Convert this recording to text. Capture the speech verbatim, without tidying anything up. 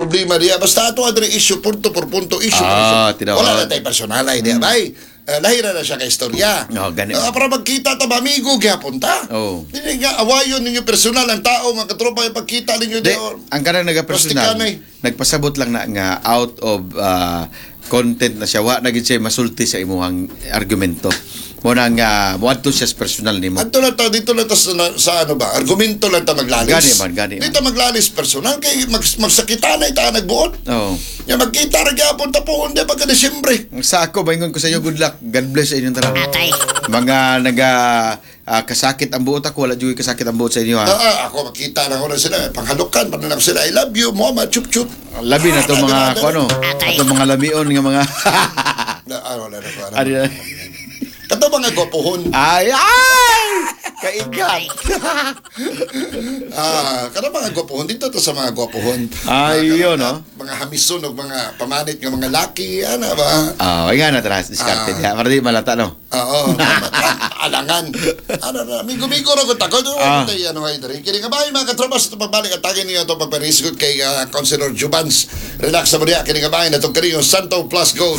problema diya. Basta ato adre issue punto por punto issue. Ah, per issue. tinuod. Wala na tayo personalay diya, bay. Uh, lahira na siya ka istorya. Oh, ganun. Uh, para magkita ta ba, amigo, gyapon ta. Oh. Dili nga, awayon ninyo personal ang tao, mga katropa, yung pagkita ninyo Di, diya. ang kanang nagapersonal, Plastikanay. nagpasabot lang na nga out of uh, content na siya, wa na gid siya masulti sa imuhang argumento. Mo na nga, mo adto siya sa personal nimo. Adto na ta, dito na ta sa, sa ano ba, argumento lang ta maglalis. Gani man, gani man. Dito maglalis personal, kay mag, magsakitan na ita nagbuot. Oh. Ya magkita ra gyapon ta po, hindi pagka Desyembre. Sa ako, baingon ko sa inyo, good luck. God bless sa inyong tanan. Atay. Mga naga ah, kasakit ang buot ako, wala juga kasakit ang buot sa inyo ha. Ah, ah, ako makita na ko na sila, panghalukan, panalang sila, I love you, mama, chup chup. Labi na to Ah, mga ganun, ako ano, Atay. ato mga lamion nga mga Na, ah, wala na ko. Ano na? Kato mga gwapuhon. Ay ay! Kaigat. Ah, kada mga gwapuhon dito to sa mga gwapuhon. Ay, Mga- yun, mga- no? Mga hamison o mga pamanit ng mga laki, ano ba? Ah, wala na tara discarded. Ah. Ha, para di malata no. Oo, alangan. Ano na, migo-migo ra ko takot. Ah. Ano ano ay diri. Kini nga bahay mga katropas ito pagbalik at tagin niyo ito pagparisgot kay uh, Councilor Jubans. Relax sa mo diya. Kini nga bahay na itong kaniyong Santo Plus Gold.